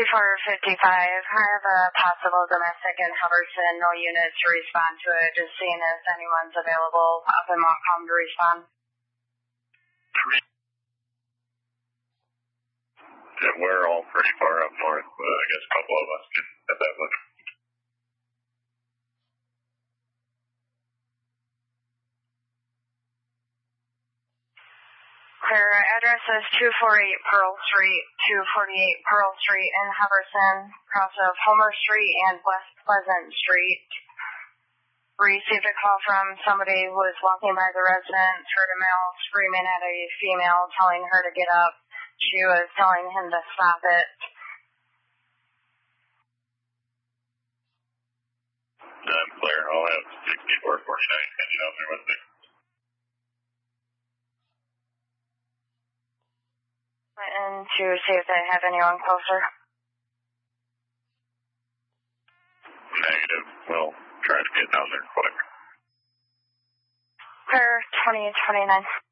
2455, I have a possible domestic in Hubbardson, no units to respond to it, just seeing if anyone's available up in Montcalm to respond. Yeah, we're all pretty far up north, but I guess a couple of us can at that one. Clear. Address is 248 Pearl Street, 248 Pearl Street in Hubbardson, cross of Homer Street and West Pleasant Street. Received a call from somebody who was walking by the residence, heard a male screaming at a female, telling her to get up. She was telling him to stop it. I'm clear. I'll have 6449 heading out there with me. And to see if they have anyone closer. Negative. We'll try to get down there quick. Clear 2029.